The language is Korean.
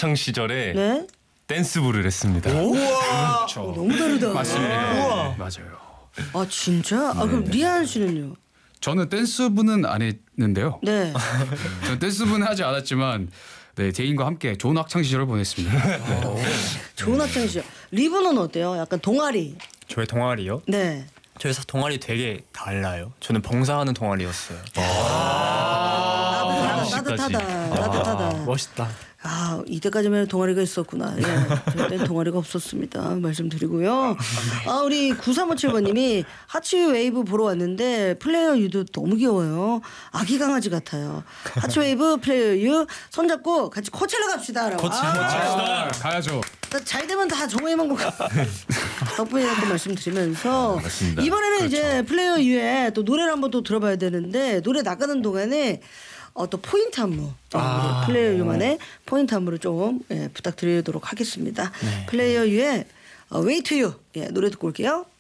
학창 시절에 네. 댄스부를 했습니다. 우와. 그렇죠. 너무 다르다. 맞습니다. 우와. 네, 맞아요. 아 진짜? 아 그럼 리안 씨는요? 저는 댄스부는 안 했는데요. 네. 저는 댄스부는 하지 않았지만 네, 대인과 함께 좋은 학창 시절을 보냈습니다. 네. 좋은 학창 시절. 리브는 어때요? 약간 동아리. 저의 동아리요? 네. 저희 동아리 되게 달라요. 저는 봉사하는 동아리였어요. 따뜻하다. 멋있다. 아 이때까지만 해도 동아리가 있었구나. 예, 저때는 동아리가 없었습니다. 말씀드리고요. 아 우리 9357번님이 하치 웨이브 보러 왔는데 플레이어 유도 너무 귀여워요. 아기 강아지 같아요. 하치 웨이브 플레이어 유 손잡고 같이 코첼라 갑시다라고. 가야죠. 잘 되면 다 정호희만 고 덕분이라고 말씀드리면서 맞습니다. 이번에는 이제 플레이어 유에 또 노래를 한번 또 들어봐야 되는데 노래 나가는 동안에 또 포인트 안무 플레이어 유만의 포인트 안무를 좀 부탁드리도록 하겠습니다. 플레이어 유의 Way to You 노래 듣고 올게요.